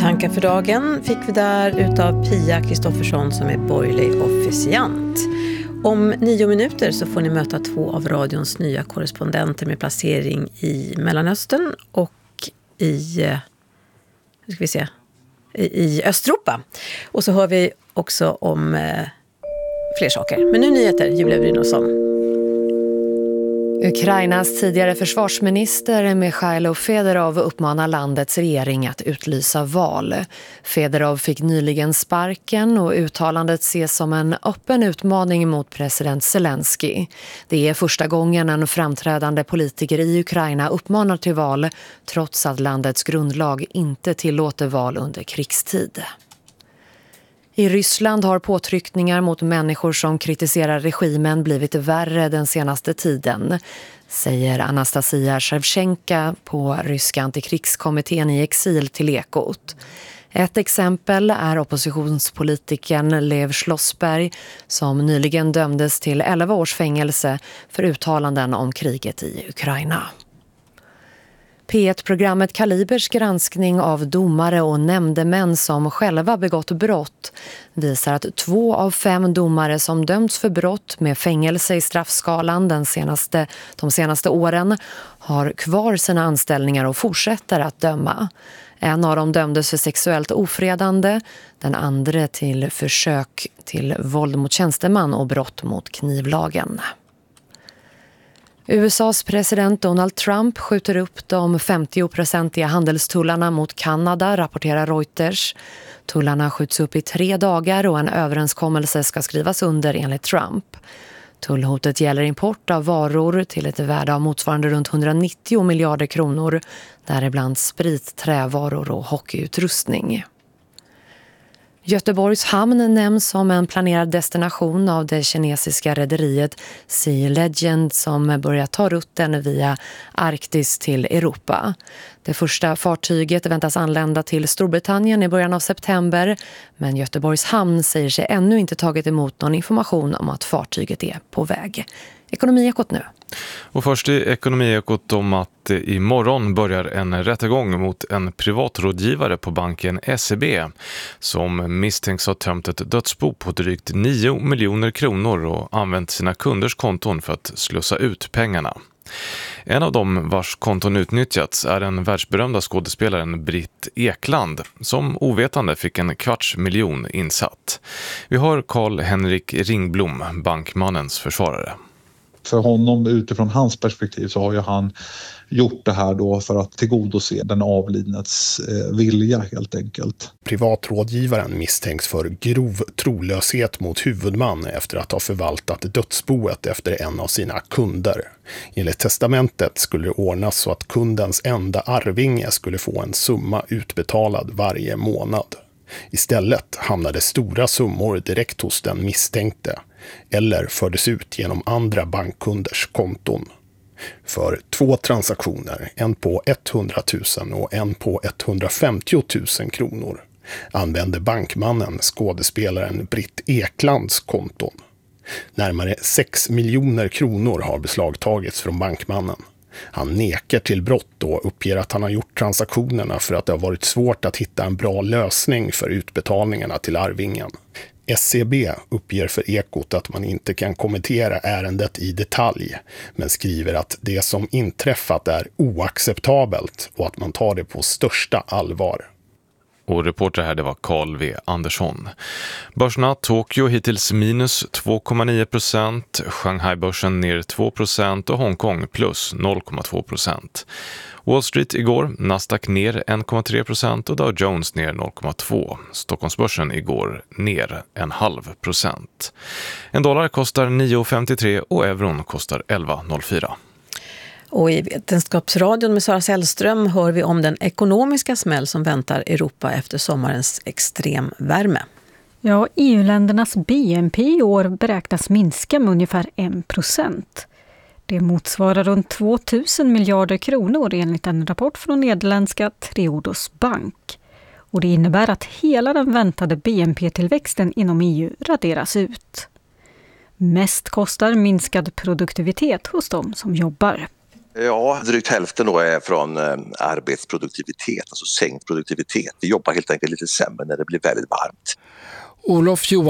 Tankar för dagen fick vi där utav Pia Kristoffersson som är borgerlig officiant. Om 9 minuter så får ni möta 2 av radions nya korrespondenter med placering i Mellanöstern och i Östeuropa. Och så hör vi också om fler saker. Men nu nyheter, Julia Brynolfsson. Ukrainas tidigare försvarsminister Mikhailo Fedorov uppmanar landets regering att utlysa val. Fedorov fick nyligen sparken och uttalandet ses som en öppen utmaning mot president Zelensky. Det är första gången en framträdande politiker i Ukraina uppmanar till val trots att landets grundlag inte tillåter val under krigstid. I Ryssland har påtryckningar mot människor som kritiserar regimen blivit värre den senaste tiden, säger Anastasia Shevchenka på ryska antikrigskommittén i exil till Ekot. Ett exempel är oppositionspolitikern Lev Schlossberg som nyligen dömdes till 11 års fängelse för uttalanden om kriget i Ukraina. P1-programmet Kalibers granskning av domare och nämndemän som själva begått brott visar att 2 av 5 domare som dömts för brott med fängelse i straffskalan de senaste åren har kvar sina anställningar och fortsätter att döma. En av dem dömdes för sexuellt ofredande, den andra till försök till våld mot tjänsteman och brott mot knivlagen. USAs president Donald Trump skjuter upp de 50-procentiga handelstullarna mot Kanada, rapporterar Reuters. Tullarna skjuts upp i 3 dagar och en överenskommelse ska skrivas under enligt Trump. Tullhotet gäller import av varor till ett värde av motsvarande runt 190 miljarder kronor, däribland sprit, trävaror och hockeyutrustning. Göteborgs hamn nämns som en planerad destination av det kinesiska rederiet Sea Legend som börjar ta rutten via Arktis till Europa. Det första fartyget väntas anlända till Storbritannien i början av september, men Göteborgs hamn säger sig ännu inte tagit emot någon information om att fartyget är på väg. Ekonomiekot nu. Och först i Ekonomiekot om att imorgon börjar en rättegång mot en privatrådgivare på banken SEB som misstänks ha tömt ett dödsbo på drygt 9 miljoner kronor och använt sina kunders konton för att slussa ut pengarna. En av dem vars konton utnyttjats är den världsberömda skådespelaren Britt Ekland som ovetande fick 250 000 insatt. Vi har Carl-Henrik Ringblom, bankmannens försvarare. För honom utifrån hans perspektiv så har ju han gjort det här då för att tillgodose den avlidnets vilja helt enkelt. Privatrådgivaren misstänks för grov trolöshet mot huvudman efter att ha förvaltat dödsboet efter en av sina kunder. Enligt testamentet skulle det ordnas så att kundens enda arvinge skulle få en summa utbetalad varje månad. Istället hamnade stora summor direkt hos den misstänkte eller fördes ut genom andra bankkunders konton. För 2 transaktioner, en på 100 000 och en på 150 000 kronor, använde bankmannen skådespelaren Britt Eklands konton. Närmare 6 miljoner kronor har beslagtagits från bankmannen. Han nekar till brott och uppger att han har gjort transaktionerna för att det har varit svårt att hitta en bra lösning för utbetalningarna till arvingen. SEB uppger för Ekot att man inte kan kommentera ärendet i detalj, men skriver att det som inträffat är oacceptabelt och att man tar det på största allvar. Och reporter här, det var Carl V. Andersson. Börserna Tokyo hittills minus 2,9%, Shanghai-börsen ner 2% och Hongkong plus 0,2%. Wall Street igår, Nasdaq ner 1,3% och Dow Jones ner 0,2%. Stockholmsbörsen igår ner 0,5%. En dollar kostar 9,53 och euron kostar 11,04. Och i Vetenskapsradion med Sara Sällström hör vi om den ekonomiska smäll som väntar Europa efter sommarens extremvärme. Ja, EU-ländernas BNP i år beräknas minska med ungefär 1%. Det motsvarar runt 2 000 miljarder kronor enligt en rapport från nederländska Triodos Bank. Och det innebär att hela den väntade BNP-tillväxten inom EU raderas ut. Mest kostar minskad produktivitet hos de som jobbar. Ja, drygt hälften då är från arbetsproduktivitet, alltså sänkt produktivitet. Vi jobbar helt enkelt lite sämre när det blir väldigt varmt. Olof Johansson